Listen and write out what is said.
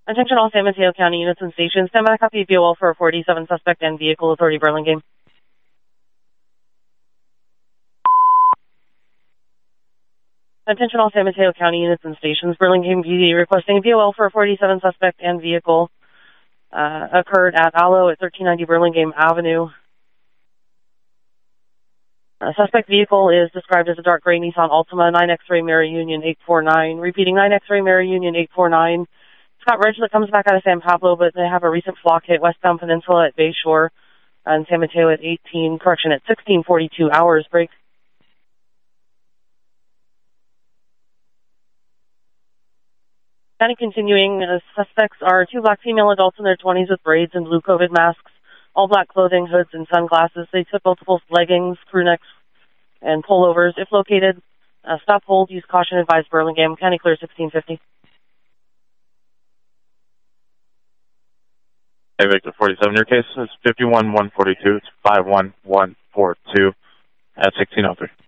Attention all San Mateo County units and stations. Stand by, copy VOL for a 47 suspect and vehicle, Authority Burlingame. Attention all San Mateo County units and stations. Burlingame PD requesting VOL for a 47 suspect and vehicle. Occurred at Alo at 1390 Burlingame Avenue. Suspect vehicle is described as a dark gray Nissan Altima, 9 X-ray Mary Union 849. Repeating, 9 X-ray Mary Union 849. It's got reg that comes back out of San Pablo, but they have a recent flock hit westbound Peninsula at Bay Shore and San Mateo at 1642 hours break. County continuing, suspects are 2 black female adults in their 20s with braids and blue COVID masks, all black clothing, hoods, and sunglasses. They took multiple leggings, crew necks, and pullovers. If located, stop, hold, use caution, advise Burlingame. County clear 1650. Hey, Victor 47, your case is 51142. It's 51142 at 1603.